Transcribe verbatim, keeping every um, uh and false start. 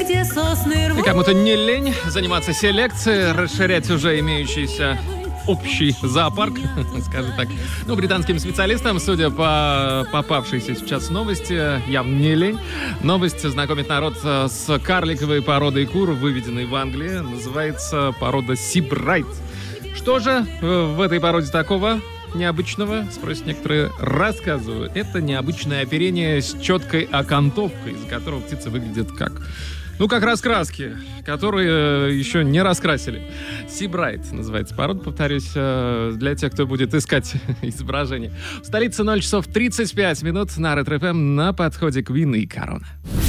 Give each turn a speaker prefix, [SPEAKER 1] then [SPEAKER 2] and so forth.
[SPEAKER 1] где сосны
[SPEAKER 2] И
[SPEAKER 1] рвут.
[SPEAKER 2] кому-то не лень заниматься селекцией, расширять уже имеющийся общий зоопарк, скажем так. Ну, британским специалистам, судя по попавшейся сейчас новости, явно не лень. Новость знакомит народ с карликовой породой кур, выведенной в Англии. Называется порода Сибрайт. Что же в этой породе такого необычного, спросят некоторые, рассказываю. Это необычное оперение с четкой окантовкой, из-за которого птица выглядит как... Ну, как раскраски, которые еще не раскрасили. Сибрайт называется порода, повторюсь, для тех, кто будет искать изображение. В столице ноль часов тридцать пять минут на Ретро эф эм на подходе Квин и Корона.